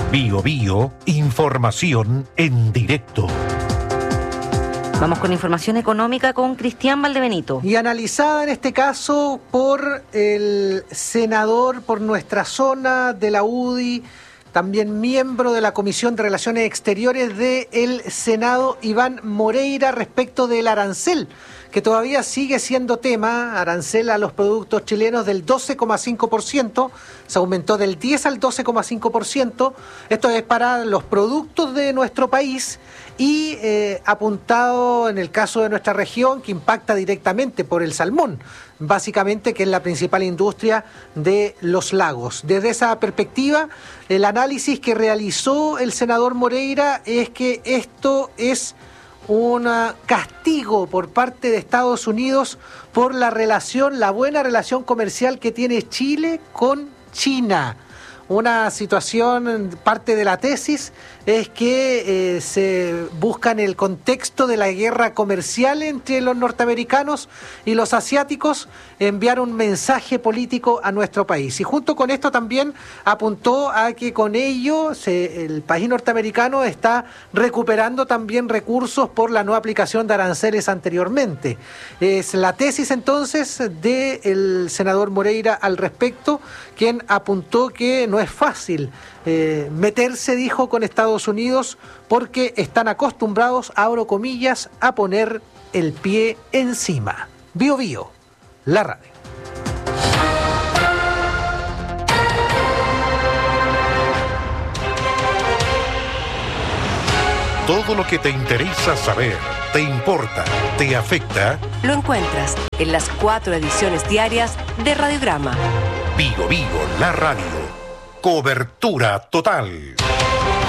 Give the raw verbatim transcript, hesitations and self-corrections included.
Bio Bio, información en directo. Vamos con información económica con Cristian Valdebenito. Y analizada en este caso por el senador por nuestra zona de la U D I, también miembro de la Comisión de Relaciones Exteriores del Senado, Iván Moreira, respecto del arancel, que todavía sigue siendo tema, arancel a los productos chilenos del doce coma cinco por ciento, se aumentó del diez al doce coma cinco por ciento, esto es para los productos de nuestro país y eh, apuntado en el caso de nuestra región, que impacta directamente por el salmón, básicamente, que es la principal industria de los lagos. Desde esa perspectiva, el análisis que realizó el senador Moreira es que esto es un castigo por parte de Estados Unidos por la relación, la buena relación comercial que tiene Chile con China. Una situación, parte de la tesis, es que eh, se busca en el contexto de la guerra comercial entre los norteamericanos y los asiáticos enviar un mensaje político a nuestro país. Y junto con esto también apuntó a que con ello se, el país norteamericano está recuperando también recursos por la no aplicación de aranceles anteriormente. Es la tesis entonces del senador Moreira al respecto, quien apuntó que no es fácil eh, meterse, dijo, con Estados Unidos porque están acostumbrados, abro comillas, a poner el pie encima. Bio Bio, la radio. Todo lo que te interesa saber, te importa, te afecta, lo encuentras en las cuatro ediciones diarias de Radiograma. Bio Bio, la radio. Cobertura total.